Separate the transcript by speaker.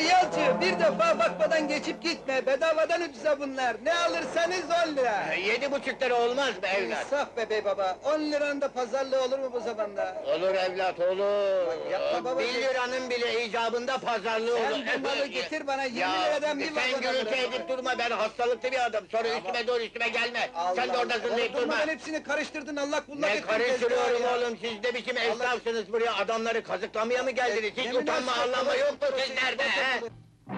Speaker 1: yalçı, bir defa bakmadan geçip gitme, bedavadan ucuza bunlar, ne alırsanız 10 lira!
Speaker 2: 7,5 lira olmaz mı evlat?
Speaker 1: İnsaf be bey baba, 10 liranın da pazarlığı olur mu bu zamanda?
Speaker 2: Olur evlat, olur!
Speaker 1: Bak yapma babacığım.
Speaker 2: 1 liranın bile icabında pazarlığı olur!
Speaker 1: Sen bu malı getir bana, 20
Speaker 2: Ya,
Speaker 1: liradan bir
Speaker 2: sen
Speaker 1: vagon
Speaker 2: gürültü
Speaker 1: alırım.
Speaker 2: edip durma, ben hastalıklı bir adam, sonra üstüme dur, üstüme gelme! Sen de orada zırlayıp durma!
Speaker 1: Durmadan hepsini karıştırdın, allak bullak
Speaker 2: Ne
Speaker 1: ettin
Speaker 2: karıştırıyorum
Speaker 1: tezgahı ya.
Speaker 2: oğlum, siz de biçim esnafsınız buraya, adamları kazıklamaya mı geldiniz? Hiç
Speaker 1: Ne
Speaker 2: utanma,
Speaker 1: münasebet
Speaker 2: arlanma
Speaker 1: babacığım,
Speaker 2: yok mu
Speaker 1: burası
Speaker 2: sizlerde, he?